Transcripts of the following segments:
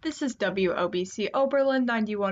This is WOBC Oberlin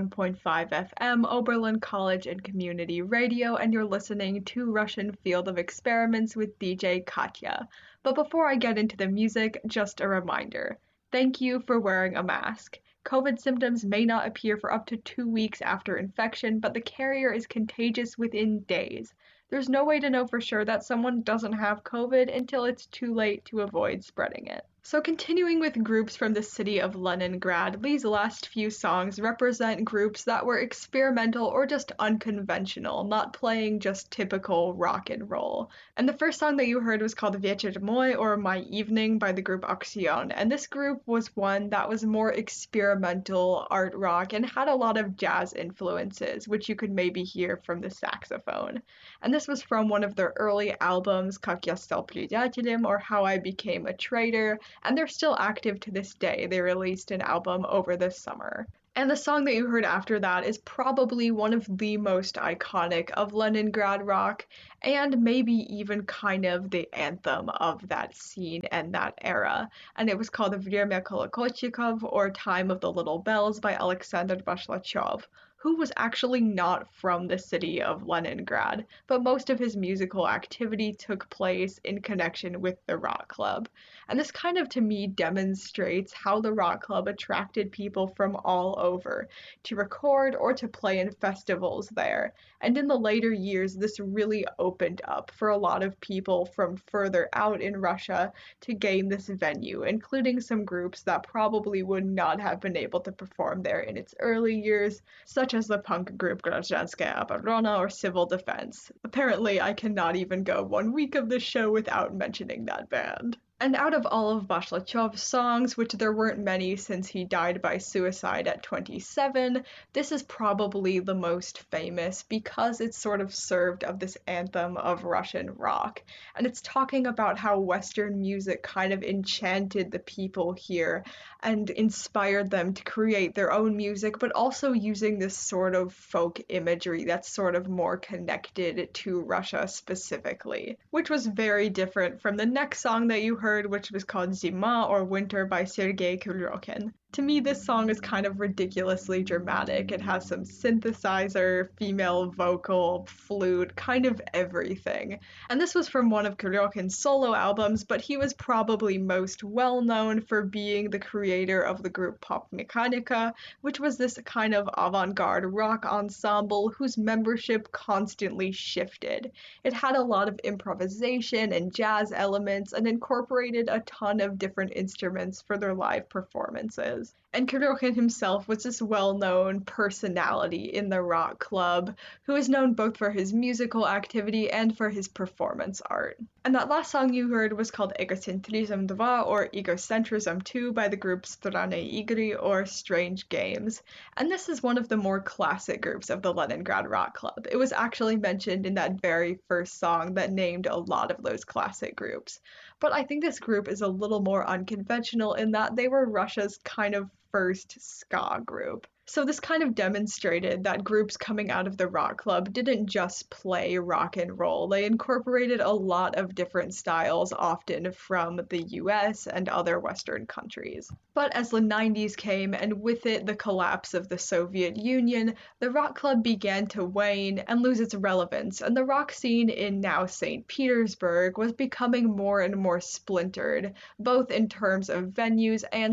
91.5 FM, Oberlin College and Community Radio, and you're listening to Russian Field of Experiments with DJ Katya. But before I get into the music, just a reminder. Thank you for wearing a mask. COVID symptoms may not appear for up to 2 weeks after infection, but the carrier is contagious within days. There's no way to know for sure that someone doesn't have COVID until it's too late to avoid spreading it. So continuing with groups from the city of Leningrad, these last few songs represent groups that were experimental or just unconventional, not playing just typical rock and roll. And the first song that you heard was called Вечер мой, or My Evening, by the group Aksyon, and this group was one that was more experimental art rock and had a lot of jazz influences, which you could maybe hear from the saxophone. And this was from one of their early albums, Как я стал предателем, or How I Became a Traitor, and they're still active to this day. They released an album over the summer. And the song that you heard after that is probably one of the most iconic of Leningrad rock, and maybe even kind of the anthem of that scene and that era. And it was called Vremya Kolokotchikov, or Time of the Little Bells, by Alexander Bashlachov, who was actually not from the city of Leningrad, but most of his musical activity took place in connection with the rock club. And this kind of, to me, demonstrates how the rock club attracted people from all over to record or to play in festivals there. And in the later years, this really opened up for a lot of people from further out in Russia to gain this venue, including some groups that probably would not have been able to perform there in its early years, such as the punk group Grazhanskaya Obrona or Civil Defense. Apparently, I cannot even go 1 week of this show without mentioning that band. And out of all of Bashlachov's songs, which there weren't many since he died by suicide at 27, this is probably the most famous because it sort of served of this anthem of Russian rock. And it's talking about how Western music kind of enchanted the people here and inspired them to create their own music, but also using this sort of folk imagery that's sort of more connected to Russia specifically, which was very different from the next song that you heard, which was called Zima, or Winter, by Sergei Kuryokin. To me, this song is kind of ridiculously dramatic. It has some synthesizer, female vocal, flute, kind of everything. And this was from one of Kuryokin's solo albums, but he was probably most well known for being the creator of the group Pop Mechanica, which was this kind of avant-garde rock ensemble whose membership constantly shifted. It had a lot of improvisation and jazz elements and incorporated a ton of different instruments for their live performances. And Kuryokin himself was this well-known personality in the rock club who is known both for his musical activity and for his performance art. And that last song you heard was called Egocentrism 2, or Egocentrism 2, by the group Stranные Игры, or Strange Games. And this is one of the more classic groups of the Leningrad Rock Club. It was actually mentioned in that very first song that named a lot of those classic groups. But I think this group is a little more unconventional in that they were Russia's kind of first ska group. So this kind of demonstrated that groups coming out of the rock club didn't just play rock and roll. They incorporated a lot of different styles, often from the US and other Western countries. But as the 90s came, and with it the collapse of the Soviet Union, the rock club began to wane and lose its relevance, and the rock scene in now St. Petersburg was becoming more and more splintered, both in terms of venues and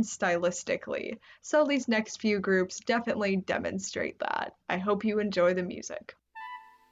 stylistically. So these next few groups definitely demonstrate that. I hope you enjoy the music.